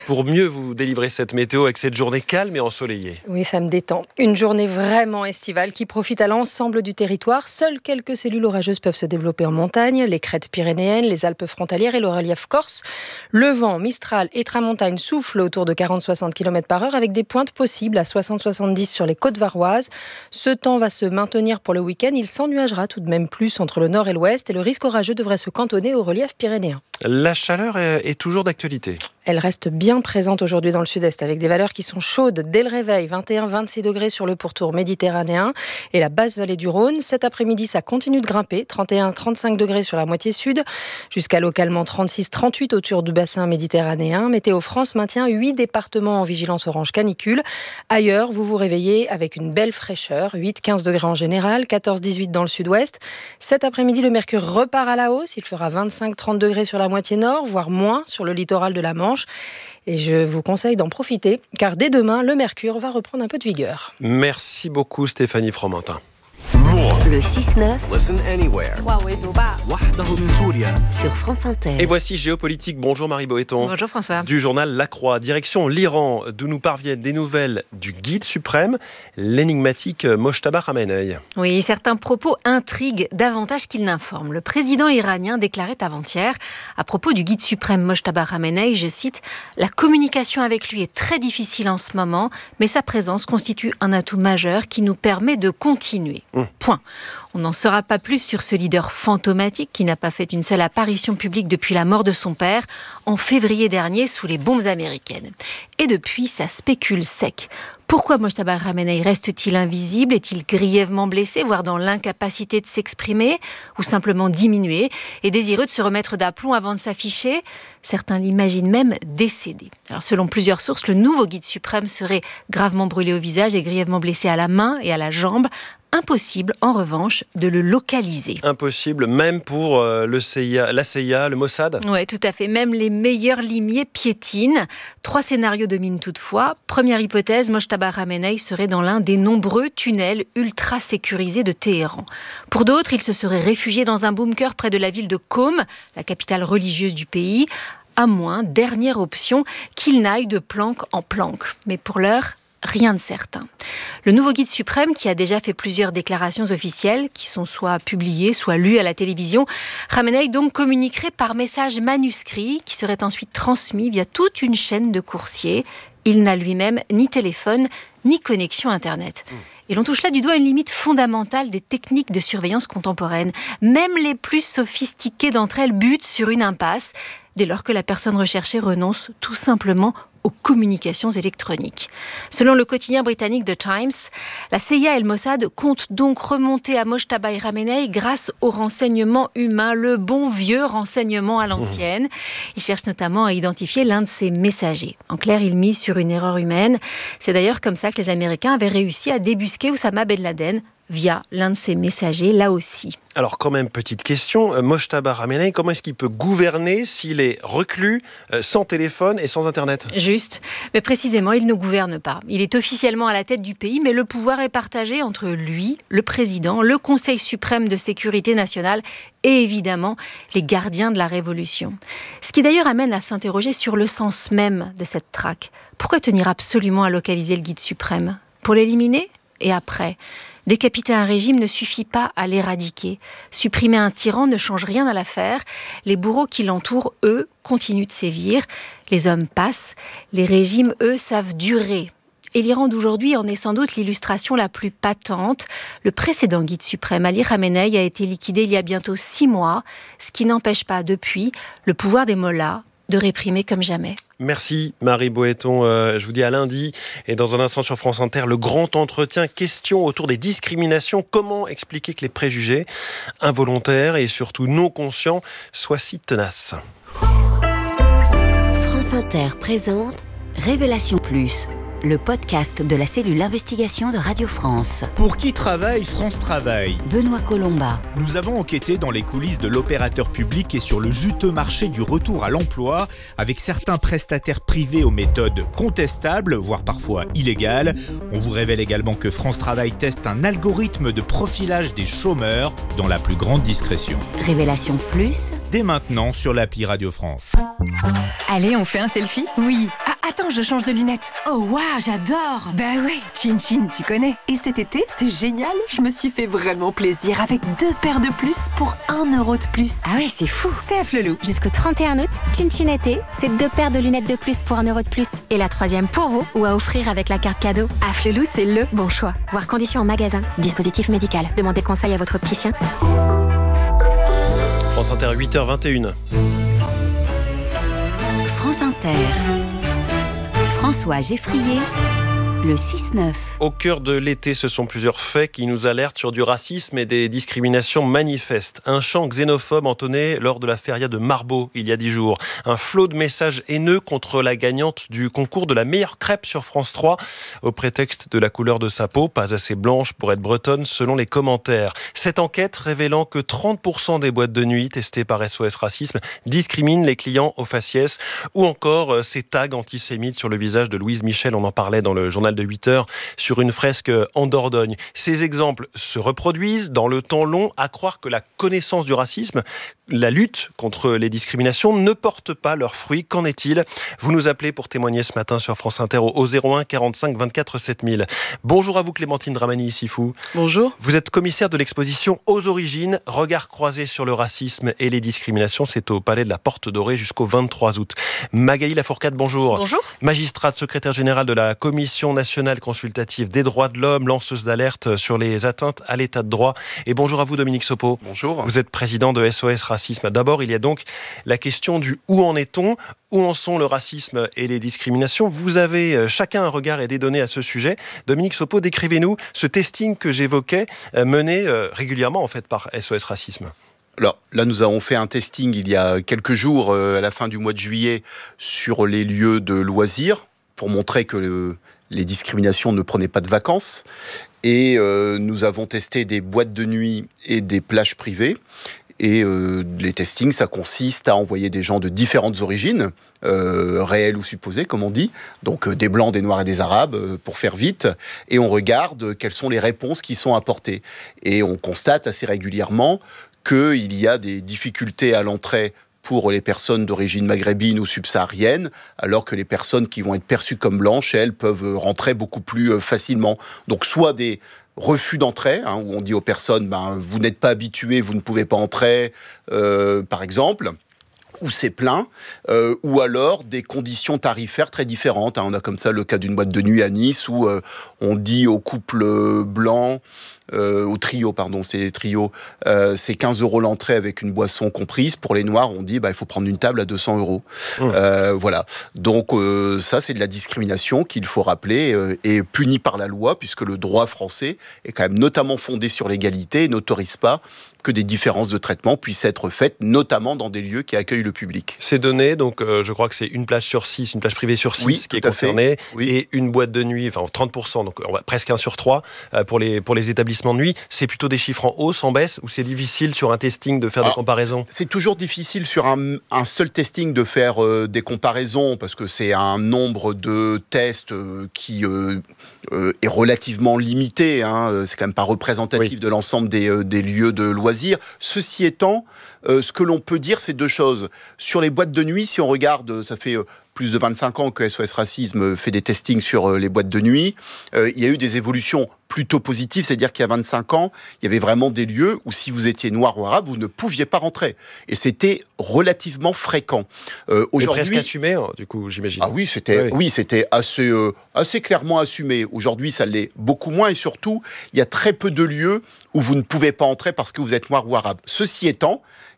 pour mieux vous délivrer cette météo avec cette journée calme et ensoleillée. Oui, ça me détend. Une journée vraiment estivale qui profite à l'ensemble du territoire. Seules quelques cellules orageuses peuvent se développer en montagne, les crêtes pyrénéennes, les Alpes frontalières et le relief corse. Le vent, Mistral et Tramontagne souffle autour de 40-60 km/h avec des pointes possibles à 60-70 sur les côtes varoises. Ce temps va se maintenir pour le week-end. Il s'ennuagera tout de même plus entre le nord et l'ouest et le risque orageux devrait se cantonner au relief pyrénéen. La chaleur est toujours d'actualité. Elle reste bien présente aujourd'hui dans le sud-est avec des valeurs qui sont chaudes dès le réveil. 21-26 degrés sur le pourtour méditerranéen et la basse vallée du Rhône. Cet après-midi, ça continue de grimper. 31-35 degrés sur la moitié sud jusqu'à localement 36-38 autour du bassin méditerranéen. Météo France maintient 8 départements en vigilance orange canicule. Ailleurs, vous vous réveillez avec une belle fraîcheur. 8-15 degrés en général, 14-18 dans le sud-ouest. Cet après-midi, le mercure repart à la hausse. Il fera 25-30 degrés sur la moitié nord, voire moins sur le littoral de la Manche. Et je vous conseille d'en profiter, car dès demain, le mercure va reprendre un peu de vigueur. Merci beaucoup Stéphanie Fromentin. Le 6-9 Listen anywhere. sur France Inter. Et voici Géopolitique. Bonjour Marie Boéton. Bonjour François. Du journal La Croix. Direction l'Iran, d'où nous parviennent des nouvelles du guide suprême, l'énigmatique Mojtaba Khamenei. Oui, certains propos intriguent davantage qu'ils n'informent. Le président iranien déclarait avant-hier, à propos du guide suprême Mojtaba Khamenei, je cite, « La communication avec lui est très difficile en ce moment, mais sa présence constitue un atout majeur qui nous permet de continuer. » Point. On n'en saura pas plus sur ce leader fantomatique qui n'a pas fait une seule apparition publique depuis la mort de son père en février dernier sous les bombes américaines. Et depuis, ça spécule sec. Pourquoi Mojtaba Khamenei reste-t-il invisible? Est-il grièvement blessé, voire dans l'incapacité de s'exprimer, ou simplement diminué, et désireux de se remettre d'aplomb avant de s'afficher? Certains l'imaginent même décédé. Alors, selon plusieurs sources, le nouveau guide suprême serait gravement brûlé au visage et grièvement blessé à la main et à la jambe. Impossible, en revanche, de le localiser. Impossible, même pour la CIA, le Mossad. Oui, tout à fait. Même les meilleurs limiers piétinent. 3 scénarios dominent toutefois. Première hypothèse, Mojtaba Khamenei serait dans l'un des nombreux tunnels ultra sécurisés de Téhéran. Pour d'autres, il se serait réfugié dans un bunker près de la ville de Qom, la capitale religieuse du pays, à moins, dernière option, qu'il n'aille de planque en planque. Mais pour l'heure, rien de certain. Le nouveau guide suprême, qui a déjà fait plusieurs déclarations officielles, qui sont soit publiées, soit lues à la télévision, Khamenei donc communiquerait par message manuscrit, qui serait ensuite transmis via toute une chaîne de coursiers. Il n'a lui-même ni téléphone, ni connexion Internet. Et l'on touche là du doigt une limite fondamentale des techniques de surveillance contemporaines. Même les plus sophistiquées d'entre elles butent sur une impasse, dès lors que la personne recherchée renonce tout simplement aux communications électroniques. Selon le quotidien britannique The Times, la CIA et le Mossad comptent donc remonter à Mojtaba Khamenei grâce au renseignement humain, le bon vieux renseignement à l'ancienne. Ils cherchent notamment à identifier l'un de ses messagers. En clair, ils misent sur une erreur humaine. C'est d'ailleurs comme ça que les Américains avaient réussi à débusquer Oussama Ben Laden via l'un de ses messagers, là aussi. Alors quand même, petite question, Mojtaba Khamenei, comment est-ce qu'il peut gouverner s'il est reclus, sans téléphone et sans Internet? Juste, mais précisément, il ne gouverne pas. Il est officiellement à la tête du pays, mais le pouvoir est partagé entre lui, le président, le Conseil suprême de sécurité nationale et évidemment les gardiens de la révolution. Ce qui d'ailleurs amène à s'interroger sur le sens même de cette traque. Pourquoi tenir absolument à localiser le guide suprême? Pour l'éliminer? Et après? Décapiter un régime ne suffit pas à l'éradiquer. Supprimer un tyran ne change rien à l'affaire. Les bourreaux qui l'entourent, eux, continuent de sévir. Les hommes passent. Les régimes, eux, savent durer. Et l'Iran d'aujourd'hui en est sans doute l'illustration la plus patente. Le précédent guide suprême, Ali Khamenei, a été liquidé il y a bientôt 6 mois, ce qui n'empêche pas depuis le pouvoir des mollahs de réprimer comme jamais. Merci Marie Boéton, je vous dis à lundi et dans un instant sur France Inter, le grand entretien, question autour des discriminations, comment expliquer que les préjugés involontaires et surtout non conscients soient si tenaces. France Inter présente Révélation Plus, le podcast de la cellule investigation de Radio France. Pour qui travaille France Travail ? Benoît Colomba. Nous avons enquêté dans les coulisses de l'opérateur public et sur le juteux marché du retour à l'emploi, avec certains prestataires privés aux méthodes contestables, voire parfois illégales. On vous révèle également que France Travail teste un algorithme de profilage des chômeurs dans la plus grande discrétion. Révélation plus. Dès maintenant sur l'appli Radio France. Allez, on fait un selfie ? Oui. Ah, attends, je change de lunettes. Oh, waouh, j'adore. Bah ouais, Chin Chin, tu connais. Et cet été, c'est génial. Je me suis fait vraiment plaisir avec 2 paires de plus pour 1 euro de plus. Ah ouais, c'est fou. C'est à Flelou. Jusqu'au 31 août, Chin Chin été, c'est 2 paires de lunettes de plus pour 1 euro de plus. Et la 3e pour vous ou à offrir avec la carte cadeau. À Flelou, c'est le bon choix. Voir conditions en magasin. Dispositif médical. Demandez conseil à votre opticien. France Inter, 8h21. France Inter. François Geffrier, le 6-9. Au cœur de l'été, ce sont plusieurs faits qui nous alertent sur du racisme et des discriminations manifestes. Un chant xénophobe entonné lors de la feria de Marbeau il y a 10 jours. Un flot de messages haineux contre la gagnante du concours de la meilleure crêpe sur France 3 au prétexte de la couleur de sa peau, pas assez blanche pour être bretonne selon les commentaires. Cette enquête révélant que 30% des boîtes de nuit testées par SOS Racisme discriminent les clients au faciès, ou encore ces tags antisémites sur le visage de Louise Michel, on en parlait dans le journal de 8h, sur une fresque en Dordogne. Ces exemples se reproduisent dans le temps long, à croire que la connaissance du racisme, la lutte contre les discriminations ne porte pas leurs fruits. Qu'en est-il ? Vous nous appelez pour témoigner ce matin sur France Inter au 01 45 24 7000. Bonjour à vous Clémentine Dramani-Issifou. Bonjour. Vous êtes commissaire de l'exposition Aux Origines, regard croisé sur le racisme et les discriminations. C'est au Palais de la Porte Dorée jusqu'au 23 août. Magali Lafourcade, bonjour. Bonjour. Magistrate, secrétaire générale de la Commission nationale consultative des droits de l'homme, lanceuse d'alerte sur les atteintes à l'état de droit. Et bonjour à vous Dominique Sopo. Bonjour. Vous êtes président de SOS Racisme. D'abord, il y a donc la question du où en est-on ? Où en sont le racisme et les discriminations ? Vous avez chacun un regard et des données à ce sujet. Dominique Sopo, décrivez-nous ce testing que j'évoquais, mené régulièrement en fait par SOS Racisme. Alors là, nous avons fait un testing il y a quelques jours, à la fin du mois de juillet, sur les lieux de loisirs, pour montrer que les discriminations ne prenaient pas de vacances. Et nous avons testé des boîtes de nuit et des plages privées. Et les testings, ça consiste à envoyer des gens de différentes origines, réelles ou supposées, comme on dit, donc des Blancs, des Noirs et des Arabes, pour faire vite, et on regarde quelles sont les réponses qui sont apportées. Et on constate assez régulièrement qu'il y a des difficultés à l'entrée pour les personnes d'origine maghrébine ou subsaharienne, alors que les personnes qui vont être perçues comme blanches, elles, peuvent rentrer beaucoup plus facilement. Donc soit des refus d'entrée, où on dit aux personnes vous n'êtes pas habitués, vous ne pouvez pas entrer, par exemple, ou c'est plein, ou alors des conditions tarifaires très différentes. On a comme ça le cas d'une boîte de nuit à Nice où on dit aux couples blancs, au trio, c'est 15 € l'entrée avec une boisson comprise. Pour les noirs, on dit il faut prendre une table à 200 €. Voilà. Donc ça, c'est de la discrimination qu'il faut rappeler et punie par la loi, puisque le droit français est quand même notamment fondé sur l'égalité et n'autorise pas que des différences de traitement puissent être faites, notamment dans des lieux qui accueillent le public. Ces données, donc je crois que c'est une plage sur 6, une plage privée sur 6 qui est concernée, et une boîte de nuit, 30%, donc presque 1 sur 3 pour les établissements de nuit. C'est plutôt des chiffres en hausse, en baisse, ou c'est difficile sur un testing de faire des comparaisons ? C'est toujours difficile sur un seul testing de faire des comparaisons, parce que c'est un nombre de tests qui est relativement limité. C'est quand même pas représentatif de l'ensemble des lieux de loisirs. Ceci étant, ce que l'on peut dire, c'est 2 choses. Sur les boîtes de nuit, si on regarde, ça fait plus de 25 ans que SOS Racisme fait des testings sur les boîtes de nuit. Il y a eu des évolutions plutôt positives, c'est-à-dire qu'il y a 25 ans, il y avait vraiment des lieux où si vous étiez noir ou arabe, vous ne pouviez pas rentrer. Et c'était relativement fréquent. Aujourd'hui, presque assumé, du coup, j'imagine. Ah oui, c'était assez clairement assumé. Aujourd'hui, ça l'est beaucoup moins, et surtout, il y a très peu de lieux où vous ne pouvez pas entrer parce que vous êtes noir ou arabe. Ceci étant,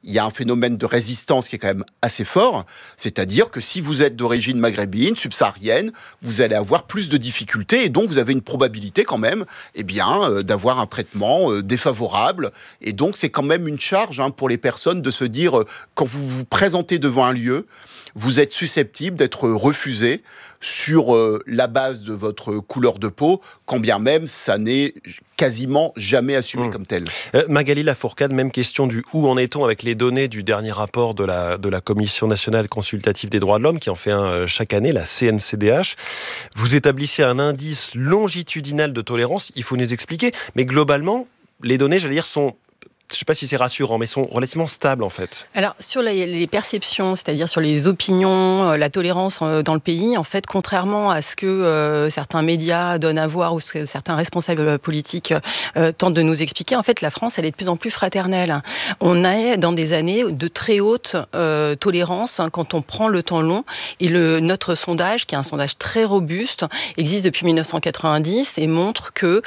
il y a un phénomène de résistance qui est quand même assez fort. C'est-à-dire que si vous êtes d'origine maghrébine, subsaharienne, vous allez avoir plus de difficultés et donc vous avez une probabilité quand même d'avoir un traitement défavorable. Et donc c'est quand même une charge pour les personnes de se dire, quand vous vous présentez devant un lieu, vous êtes susceptible d'être refusé sur la base de votre couleur de peau, quand bien même ça n'est quasiment jamais assumé comme tel. Magali Lafourcade, même question du où en est-on avec les données du dernier rapport de la Commission nationale consultative des droits de l'homme, qui en fait un chaque année, la CNCDH. Vous établissez un indice longitudinal de tolérance, il faut nous expliquer, mais globalement, les données, j'allais dire, sont... Je ne sais pas si c'est rassurant, mais sont relativement stables en fait. Alors sur les perceptions, c'est-à-dire sur les opinions, la tolérance dans le pays, en fait, contrairement à ce que certains médias donnent à voir ou ce que certains responsables politiques tentent de nous expliquer, en fait, la France, elle est de plus en plus fraternelle. On est dans des années de très haute tolérance quand on prend le temps long. Et notre sondage, qui est un sondage très robuste, existe depuis 1990 et montre que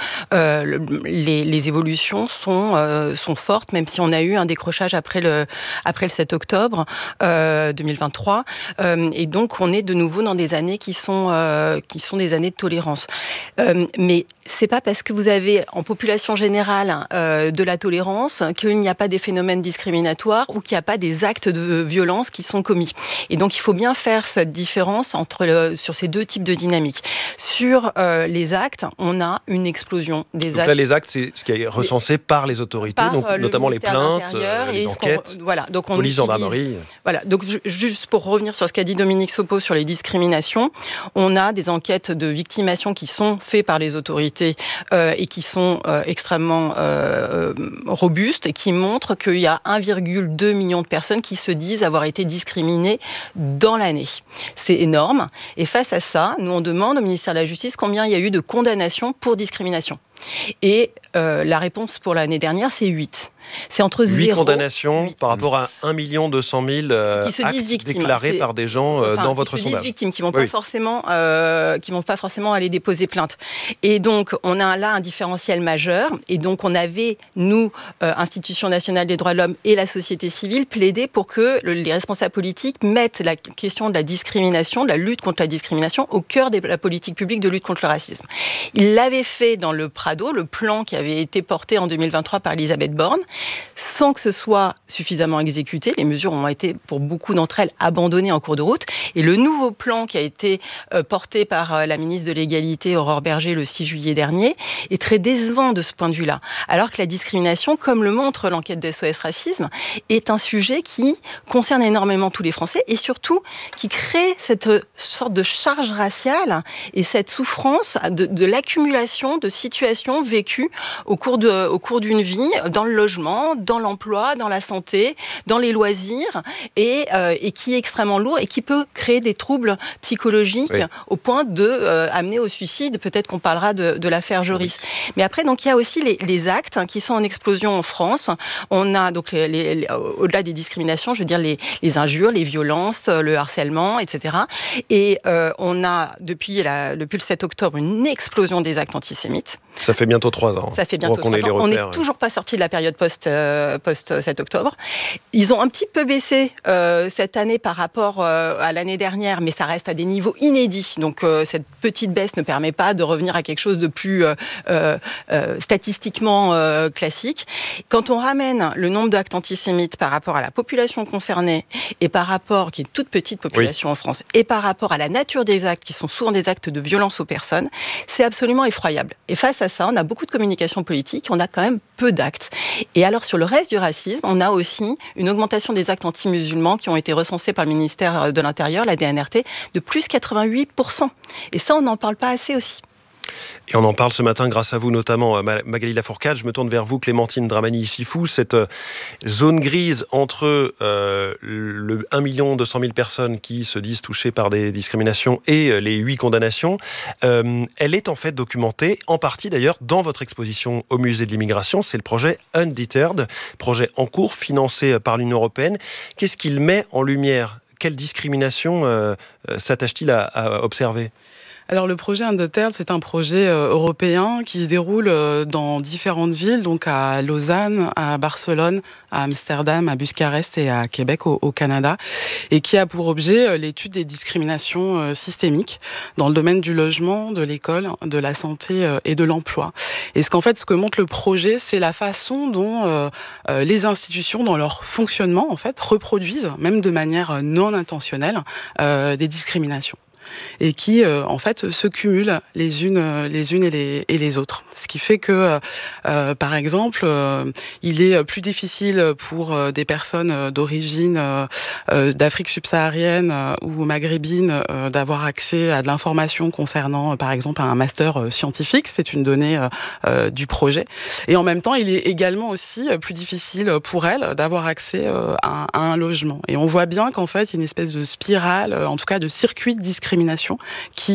les évolutions sont fortes, même si on a eu un décrochage après le 7 octobre 2023. Et donc, on est de nouveau dans des années qui sont des années de tolérance. Mais c'est pas parce que vous avez en population générale de la tolérance qu'il n'y a pas des phénomènes discriminatoires ou qu'il n'y a pas des actes de violence qui sont commis. Et donc, il faut bien faire cette différence sur ces deux types de dynamiques. Sur les actes, on a une explosion des actes. Donc là, les actes, c'est ce qui est recensé par les autorités, donc notamment les plaintes, les enquêtes, donc police, gendarmerie. Voilà, donc juste pour revenir sur ce qu'a dit Dominique Sopo sur les discriminations, on a des enquêtes de victimation qui sont faites par les autorités et qui sont extrêmement robustes et qui montrent qu'il y a 1,2 million de personnes qui se disent avoir été discriminées dans l'année. C'est énorme. Et face à ça, nous on demande au ministère de la Justice combien il y a eu de condamnations pour discrimination. Et la réponse pour l'année dernière, c'est 8. C'est entre 8 0, condamnations 8. Par rapport à 1 200 000 actes déclarés par des gens dans votre sondage. Qui se disent victimes, qui vont pas forcément aller déposer plainte. Et donc, on a là un différentiel majeur. Et donc, on avait, nous, Institution nationale des droits de l'homme et la société civile, plaidé pour que les responsables politiques mettent la question de la discrimination, de la lutte contre la discrimination, au cœur de la politique publique de lutte contre le racisme. Ils l'avaient fait dans le Prado, le plan qui avait été porté en 2023 par Elisabeth Borne, sans que ce soit suffisamment exécuté. Les mesures ont été, pour beaucoup d'entre elles, abandonnées en cours de route. Et le nouveau plan qui a été porté par la ministre de l'Égalité, Aurore Bergé, le 6 juillet dernier, est très décevant de ce point de vue-là. Alors que la discrimination, comme le montre l'enquête de SOS Racisme, est un sujet qui concerne énormément tous les Français et surtout qui crée cette sorte de charge raciale et cette souffrance de l'accumulation de situations vécues au cours d'une vie, dans le logement, dans l'emploi, dans la santé, dans les loisirs, et qui est extrêmement lourd et qui peut créer des troubles psychologiques au point d'amener au suicide. Peut-être qu'on parlera de l'affaire Joris. Mais après, donc, il y a aussi les actes qui sont en explosion en France. On a donc au-delà des discriminations, je veux dire les injures, les violences, le harcèlement, etc. Et on a depuis le 7 octobre une explosion des actes antisémites. Ça fait bientôt 3 ans. Ça fait bientôt 3 ans. On n'est toujours pas sorti de la période post 7 octobre. Ils ont un petit peu baissé cette année par rapport à l'année dernière, mais ça reste à des niveaux inédits. Donc cette petite baisse ne permet pas de revenir à quelque chose de plus statistiquement classique. Quand on ramène le nombre d'actes antisémites par rapport à la population concernée et par rapport, qui est une toute petite population en France, et par rapport à la nature des actes, qui sont souvent des actes de violence aux personnes, c'est absolument effroyable. Et face à ça, on a beaucoup de communication politique, on a quand même peu d'actes. Et alors, sur le reste du racisme, on a aussi une augmentation des actes anti-musulmans qui ont été recensés par le ministère de l'Intérieur, la DNRT, de plus 88%. Et ça, on n'en parle pas assez aussi. Et on en parle ce matin grâce à vous notamment, Magali Lafourcade. Je me tourne vers vous, Clémentine Dramani-Sifou. Cette zone grise entre le 1 200 000 personnes qui se disent touchées par des discriminations et les 8 condamnations, elle est en fait documentée, en partie d'ailleurs, dans votre exposition au Musée de l'Immigration. C'est le projet Undeterred, projet en cours, financé par l'Union européenne. Qu'est-ce qu'il met en lumière ? Quelle discrimination s'attache-t-il à observer ? Alors le projet Undeterred, c'est un projet européen qui se déroule dans différentes villes, donc à Lausanne, à Barcelone, à Amsterdam, à Bucarest et à Québec au Canada, et qui a pour objet l'étude des discriminations systémiques dans le domaine du logement, de l'école, de la santé et de l'emploi. Et ce que montre le projet, c'est la façon dont les institutions, dans leur fonctionnement, en fait, reproduisent, même de manière non intentionnelle, des discriminations. Et qui, en fait, se cumulent les unes et les autres. Ce qui fait que, par exemple, il est plus difficile pour des personnes d'origine d'Afrique subsaharienne ou maghrébine d'avoir accès à de l'information concernant, par exemple, un master scientifique. C'est une donnée du projet. Et en même temps, il est également aussi plus difficile pour elles d'avoir accès à un logement. Et on voit bien qu'en fait, il y a une espèce de spirale, en tout cas de circuit de discrimination qui